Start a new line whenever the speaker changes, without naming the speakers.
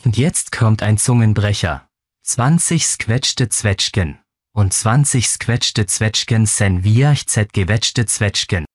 Und jetzt kommt ein Zungenbrecher. 20 squetschte Zwetschgen. Und 20 squetschte Zwetschgen sen viach gewetschte Zwetschgen.